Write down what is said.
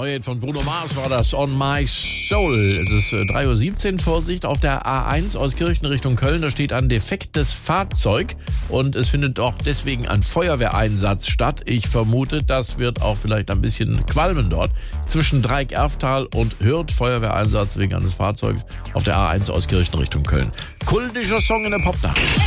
neue von Bruno Mars war das, On My Soul. Es ist 3:17 Uhr, Vorsicht, auf der A1 aus Kirchen Richtung Köln. Da steht ein defektes Fahrzeug und es findet auch deswegen ein Feuerwehreinsatz statt. Ich vermute, das wird auch vielleicht ein bisschen qualmen dort. Zwischen Dreieck-Erftal und Hürth, Feuerwehreinsatz wegen eines Fahrzeugs auf der A1 aus Kirchen Richtung Köln. Kultischer Song in der Popnacht.